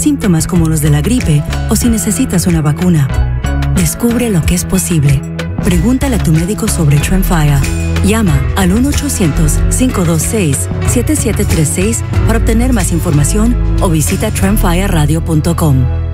síntomas como los de la gripe o si necesitas una vacuna. Descubre lo que es posible. Pregúntale a tu médico sobre Tremfya. Llama al 1-800-526-7736 para obtener más información o visita tremfyaradio.com.